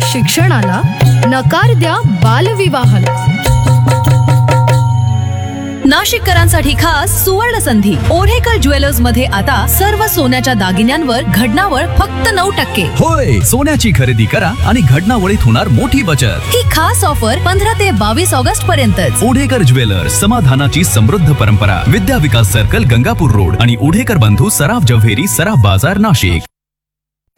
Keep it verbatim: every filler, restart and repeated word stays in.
शिक्षणाला, नकार द्या बालविवाहाला. नाशिककरांसाठी खास सुवर्ण संधी. ओढेकर ज्वेलर्स मध्ये आता सर्व सोन्याच्या दागिन्यांवर घडणावळ फक्त नऊ टक्के. होय, सोन्याची खरेदी करा आणि घडणावळीत होणार मोठी बचत. ही खास ऑफर पंधरा ते बावीस ऑगस्ट पर्यंतच. ओढेकर ज्वेलर्स, समाधानाची समृद्ध परंपरा. विद्या विकास सर्कल, गंगापूर रोड आणि ओढेकर बंधू सराफ जव्हेरी, सराफ बाजार, नाशिक.